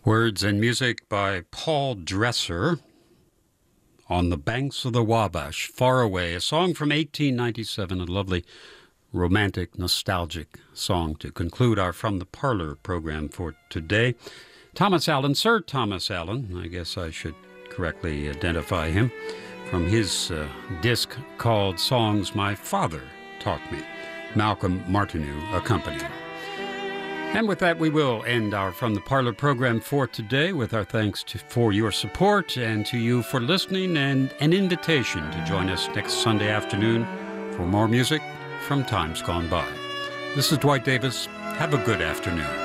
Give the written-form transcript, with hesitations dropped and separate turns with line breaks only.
Words and music by Paul Dresser. On the Banks of the Wabash, Far Away, a song from 1897, a lovely romantic, nostalgic song to conclude our From the Parlor program for today. Thomas Allen, Sir Thomas Allen, I guess I should correctly identify him, from his disc called Songs My Father Taught Me. Malcolm Martineau accompanied. And with that, we will end our From the Parlor program for today with our thanks for your support and to you for listening, and an invitation to join us next Sunday afternoon for more music from times gone by. This is Dwight Davis. Have a good afternoon.